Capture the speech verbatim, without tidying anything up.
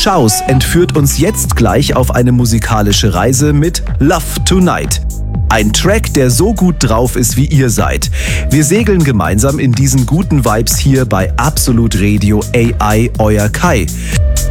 Schaus entführt uns jetzt gleich auf eine musikalische Reise mit Love Tonight. Ein Track, der so gut drauf ist, wie ihr seid. Wir segeln gemeinsam in diesen guten Vibes hier bei Absolut Radio A I, euer Kai.